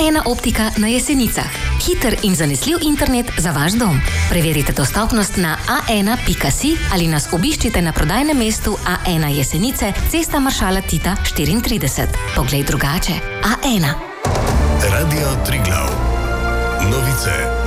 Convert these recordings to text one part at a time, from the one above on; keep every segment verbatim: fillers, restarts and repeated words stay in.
ena optika na Jesenicah. Hiter in zanesljiv internet za vaš dom. Preverite dostopnost na a ena pika si ali nas obiščite na prodajnem mestu A ena Jesenice, Cesta maršala Tita štiriintrideset. Poglej drugače. A ena. Radio Triglav. Novice.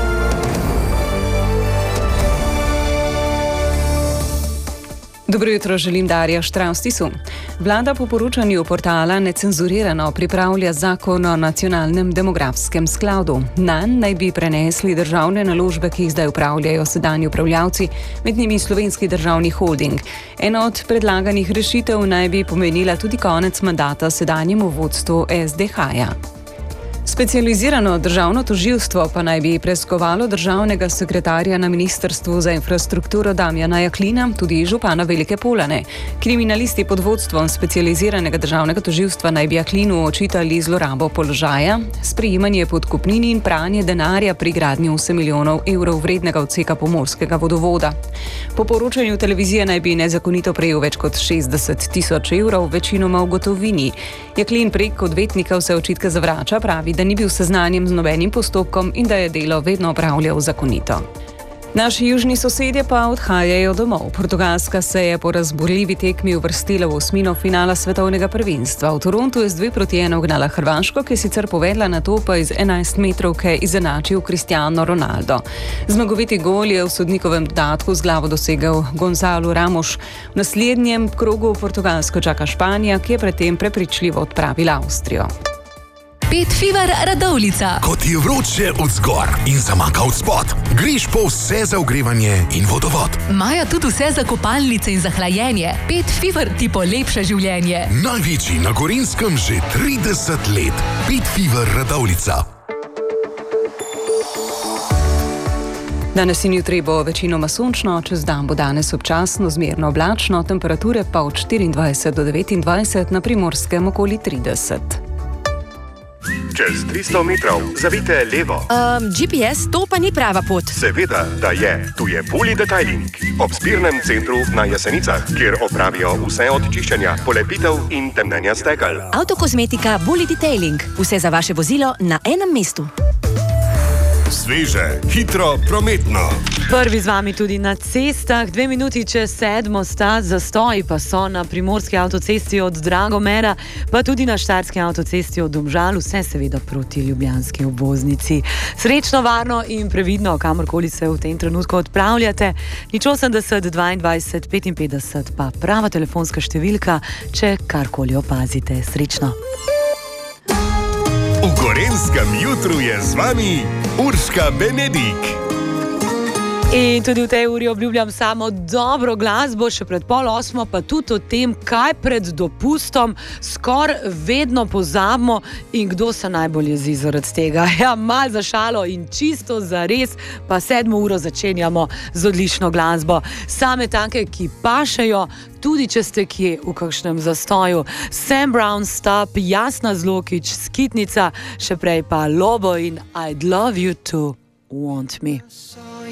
Dobro jutro, želim Darja Štravstisu. Vlada po poročanju portala Necenzurirano pripravlja zakon o nacionalnem demografskem skladu. Nanj naj bi prenesli državne naložbe, ki jih zdaj upravljajo sedanji upravljavci, med njimi Slovenski državni holding. Ena od predlaganih rešitev naj bi pomenila tudi konec mandata sedanjemu vodstvu es de ha-ja. Specializirano državno tožilstvo pa naj bi preiskovalo državnega sekretarja na Ministrstvu za infrastrukturo Damjana Jaklina, tudi župana Velike Polane. Kriminalisti pod vodstvom specializiranega državnega tožilstva naj bi Jaklinu očitali zlorabo položaja, sprejemanje podkupnin in pranje denarja pri gradnji osem milijonov evrov vrednega odseka pomorskega vodovoda. Po poročanju televizije naj bi nezakonito prejel več kot šestdeset tisoč evrov, večinoma v gotovini. Jaklin prek odvetnika vse očitke zavrača, pravi, da ni bil seznanjen z nobenim postopkom in da je delo vedno opravljal zakonito. Naši južni sosedje pa odhajajo domov. Portugalska se je po razburljivi tekmi uvrstila v osmino finala svetovnega prvenstva. V Torontu je z dve proti ena ugnala Hrvaško, ki je sicer povedla, nato pa iz enajstmetrovke izenačil Cristiano Ronaldo. Zmagoviti gol je v sodnikovem dodatku z glavo dosegel Gonzalo Ramos. V naslednjem krogu Portugalsko čaka Španija, ki je predtem prepričljivo odpravila Avstrijo. Pet Fever Radovljica. Ko ti je vroče od zgor in zamaka od spod, greš po vse za ogrevanje in vodovod. Imajo tudi vse za kopalnice in za hlajenje. Pet Fever ti polepša življenje. Največji na Gorenjskem že trideset let. Pet Fever Radovljica. Danes in jutri bo večinoma sončno, čez dan bo danes občasno zmerno oblačno, temperature pa od štiriindvajset do devetindvajset, na Primorskem okoli trideset. Čez tristo metrov zavijte levo. Um, G P S, to pa ni prava pot. Seveda, da je. Tu je Bully Detailing. Ob zbirnem centru na Jesenicah, kjer opravijo vse od čiščenja, polepitev in temnenja stekel. Avtokozmetika Bully Detailing. Vse za vaše vozilo na enem mestu. Sveže, hitro, prometno. Prvi z vami tudi na cestah. Dve minuti čez sedmo sta, zastoji pa so na primorski avtocesti od Dragomera, pa tudi na štajerski avtocesti od Domžal, vse seveda proti ljubljanski obvoznici. Srečno, varno in previdno, kamorkoli se v tem trenutku odpravljate. Nič osemdeset dvaindvajset petinpetdeset pa prava telefonska številka, če karkoli opazite. Srečno. V Gorenjskem jutru je z vami Urška Benedik. In tudi v tej uri obljubljam samo dobro glasbo, še pred pol osmo, pa tudi o tem, kaj pred dopustom skoraj vedno pozabimo in kdo se najbolj jezi zaradi tega. Ja, mal za šalo in čisto za res, pa sedmo uro začenjamo z odlično glasbo. Same tanke, ki pašejo, tudi če ste kje v kakšnem zastoju. Sam Brown, Stop, Jasna Zlokić, Skitnica, še prej pa Lobo in I'd Love You To Want Me.